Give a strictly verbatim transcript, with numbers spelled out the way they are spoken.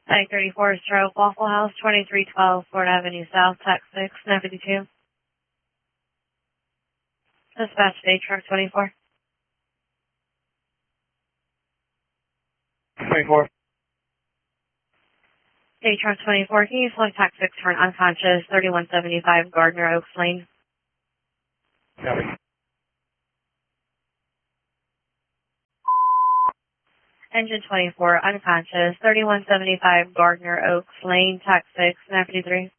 Site thirty-four, Stroke, Waffle House, twenty-three twelve, Fort Avenue South, Tech six, nine fifty-two. Dispatch Day Truck twenty-four. twenty-four. Day Truck twenty-four, can you select Tech six for an unconscious thirty-one seventy-five Gardner Oaks Lane? Copy. Engine twenty-four, unconscious, thirty-one seventy-five Gardner Oaks Lane, Tech six, nine fifty-three.